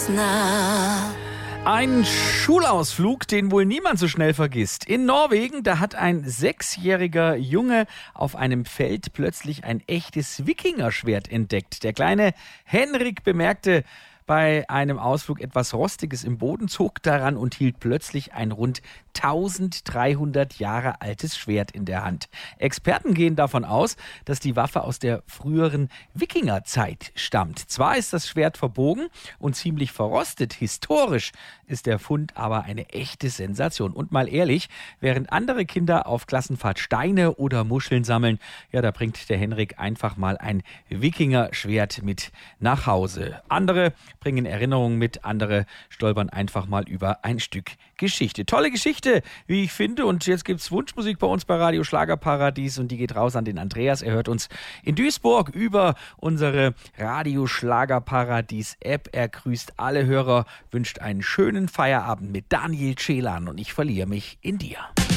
Ein Schulausflug, den wohl niemand so schnell vergisst. In Norwegen, da hat ein 6-jähriger Junge auf einem Feld plötzlich ein echtes Wikingerschwert entdeckt. Der kleine Henrik bemerkte bei einem Ausflug etwas Rostiges im Boden, zog daran und hielt plötzlich ein rund 1300 Jahre altes Schwert in der Hand. Experten gehen davon aus, dass die Waffe aus der früheren Wikingerzeit stammt. Zwar ist das Schwert verbogen und ziemlich verrostet, historisch ist der Fund aber eine echte Sensation. Und mal ehrlich, während andere Kinder auf Klassenfahrt Steine oder Muscheln sammeln, ja, da bringt der Henrik einfach mal ein Wikingerschwert mit nach Hause. Andere bringen Erinnerungen mit, andere stolpern einfach mal über ein Stück Geschichte. Tolle Geschichte, wie ich finde. Und jetzt gibt's Wunschmusik bei uns bei Radio Schlagerparadies und die geht raus an den Andreas. Er hört uns in Duisburg über unsere Radio Schlagerparadies App. Er grüßt alle Hörer, wünscht einen schönen Feierabend mit Daniel Celan und ich verliere mich in dir.